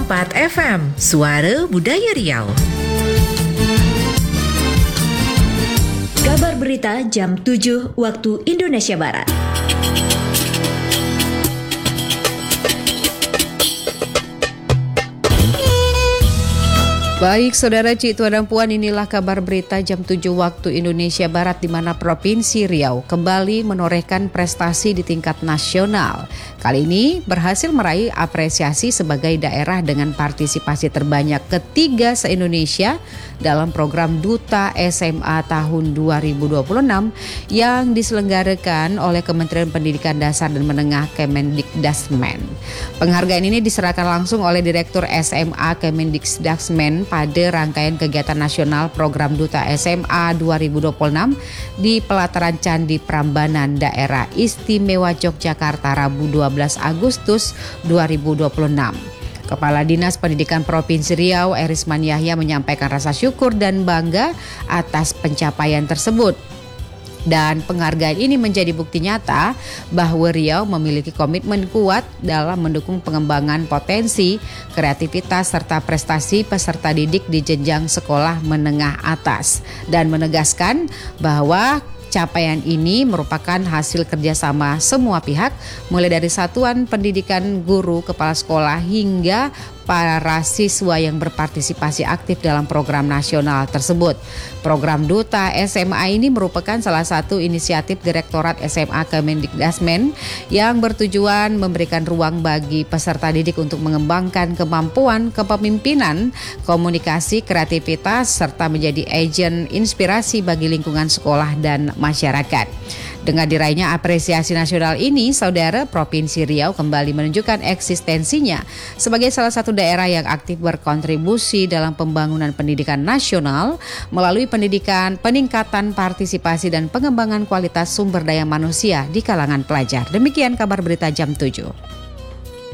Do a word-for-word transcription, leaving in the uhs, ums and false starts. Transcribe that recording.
empat F M, Suara Budaya Riau. Kabar berita jam tujuh waktu Indonesia Barat. Baik, saudara Cik Tua dan Puan, inilah kabar berita jam tujuh waktu Indonesia Barat, di mana Provinsi Riau kembali menorehkan prestasi di tingkat nasional. Kali ini berhasil meraih apresiasi sebagai daerah dengan partisipasi terbanyak ketiga se-Indonesia dalam program Duta S M A tahun dua ribu dua puluh enam yang diselenggarakan oleh Kementerian Pendidikan Dasar dan Menengah Kemendikdasmen. Penghargaan ini diserahkan langsung oleh Direktur S M A Kemendikdasmen pada rangkaian kegiatan nasional program Duta S M A dua ribu dua puluh enam di pelataran Candi Prambanan, Daerah Istimewa Yogyakarta, Rabu dua belas Agustus dua ribu dua puluh enam. Kepala Dinas Pendidikan Provinsi Riau, Erisman Yahya, menyampaikan rasa syukur dan bangga atas pencapaian tersebut. Dan penghargaan ini menjadi bukti nyata bahwa Riau memiliki komitmen kuat dalam mendukung pengembangan potensi, kreativitas, serta prestasi peserta didik di jenjang sekolah menengah atas. Dan menegaskan bahwa capaian ini merupakan hasil kerjasama semua pihak, mulai dari satuan pendidikan, guru, kepala sekolah, hingga para siswa yang berpartisipasi aktif dalam program nasional tersebut. Program Duta S M A ini merupakan salah satu inisiatif Direktorat S M A Kemendikdasmen yang bertujuan memberikan ruang bagi peserta didik untuk mengembangkan kemampuan kepemimpinan, komunikasi, kreativitas, serta menjadi agen inspirasi bagi lingkungan sekolah dan masyarakat. Dengan diraihnya apresiasi nasional ini, saudara, Provinsi Riau kembali menunjukkan eksistensinya sebagai salah satu daerah yang aktif berkontribusi dalam pembangunan pendidikan nasional melalui pendidikan, peningkatan partisipasi dan pengembangan kualitas sumber daya manusia di kalangan pelajar. Demikian kabar berita jam tujuh.